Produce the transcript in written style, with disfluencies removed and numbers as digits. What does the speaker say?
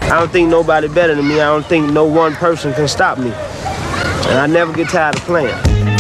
I don't think nobody better than me. I don't think no one person can stop me. And I never get tired of playing.